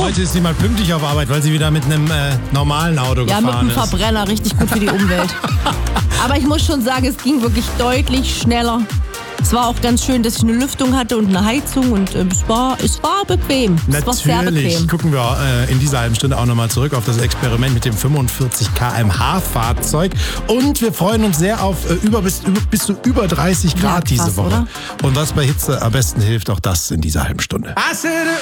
Heute ist sie mal pünktlich auf Arbeit, weil sie wieder mit einem normalen Auto gefahren ist. Ja, mit einem Verbrenner, richtig gut für die Umwelt. Aber ich muss schon sagen, es ging wirklich deutlich schneller. Es war auch ganz schön, dass ich eine Lüftung hatte und eine Heizung und es war bequem. Es war sehr bequem. Natürlich gucken wir in dieser halben Stunde auch nochmal zurück auf das Experiment mit dem 45 km/h Fahrzeug und wir freuen uns sehr auf bis zu über 30 Grad diese Woche. Oder? Und was bei Hitze am besten hilft, auch das in dieser halben Stunde.